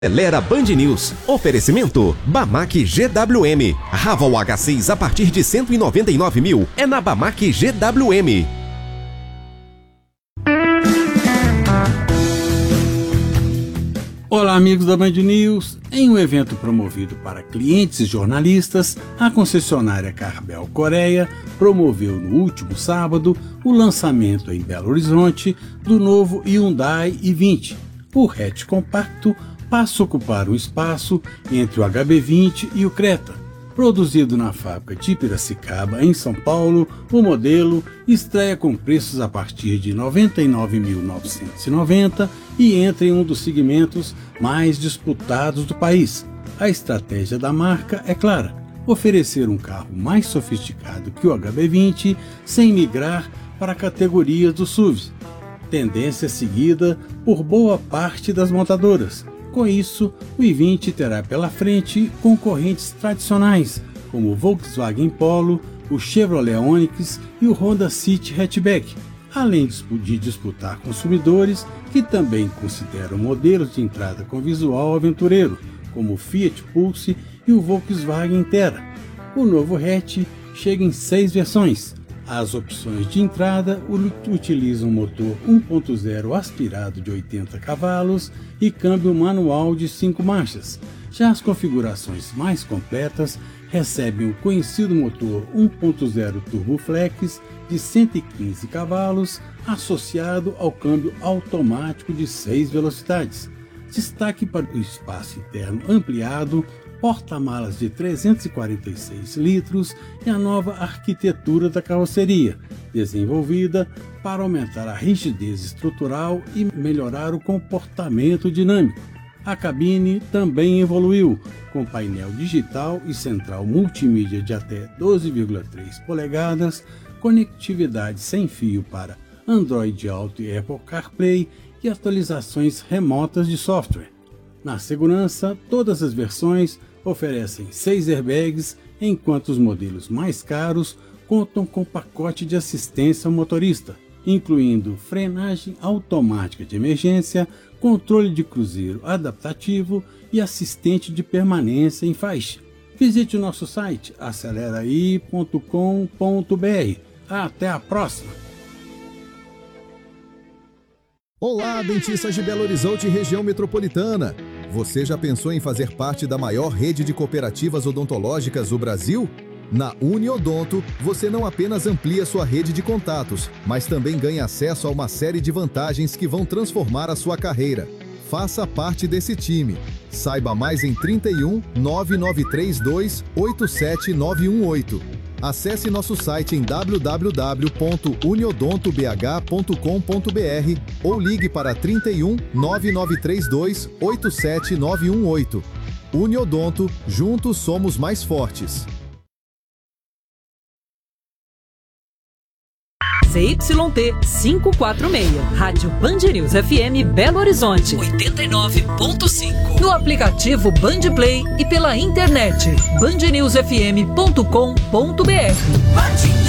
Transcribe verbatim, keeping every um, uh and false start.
Acelera Band News. Oferecimento Bamac G W M. Raval H seis a partir de cento e noventa e nove mil. É na Bamac G W M. Olá, amigos da Band News. Em um evento promovido para clientes e jornalistas, a concessionária Carbel Coreia promoveu no último sábado o lançamento em Belo Horizonte do novo Hyundai i vinte. O hatch compacto passa a ocupar um espaço entre o H B vinte e o Creta. Produzido na fábrica de Piracicaba, em São Paulo, o modelo estreia com preços a partir de noventa e nove mil novecentos e noventa reais e entra em um dos segmentos mais disputados do país. A estratégia da marca é clara: oferecer um carro mais sofisticado que o H B vinte sem migrar para a categoria dos S U Vs. Tendência seguida por boa parte das montadoras. Com isso, o i vinte terá pela frente concorrentes tradicionais, como o Volkswagen Polo, o Chevrolet Onix e o Honda City Hatchback, além de disputar consumidores que também consideram modelos de entrada com visual aventureiro, como o Fiat Pulse e o Volkswagen Terra. O novo hatch chega em seis versões. As opções de entrada utilizam motor um ponto zero aspirado de oitenta cavalos e câmbio manual de cinco marchas. Já as configurações mais completas recebem o conhecido motor um ponto zero Turboflex de cento e quinze cavalos associado ao câmbio automático de seis velocidades. Destaque para o espaço interno ampliado, porta-malas de trezentos e quarenta e seis litros e a nova arquitetura da carroceria, desenvolvida para aumentar a rigidez estrutural e melhorar o comportamento dinâmico. A cabine também evoluiu, com painel digital e central multimídia de até doze vírgula três polegadas, conectividade sem fio para Android Auto e Apple CarPlay e atualizações remotas de software. Na segurança, todas as versões oferecem seis airbags, enquanto os modelos mais caros contam com pacote de assistência ao motorista, incluindo frenagem automática de emergência, controle de cruzeiro adaptativo e assistente de permanência em faixa. Visite o nosso site aceleraí ponto com ponto br. Até a próxima! Olá, dentistas de Belo Horizonte e região metropolitana! Você já pensou em fazer parte da maior rede de cooperativas odontológicas do Brasil? Na Uniodonto, você não apenas amplia sua rede de contatos, mas também ganha acesso a uma série de vantagens que vão transformar a sua carreira. Faça parte desse time. Saiba mais em trinta e um, nove nove três dois, oito sete nove um oito. Acesse nosso site em w w w ponto uniodonto b h ponto com ponto b r ou ligue para trinta e um, nove nove três dois, oito sete nove um oito. Uniodonto, juntos somos mais fortes. C Y T quinhentos e quarenta e seis, Rádio Band News F M Belo Horizonte, oitenta e nove ponto cinco. No aplicativo Band Play e pela internet, band news f m ponto com ponto b r.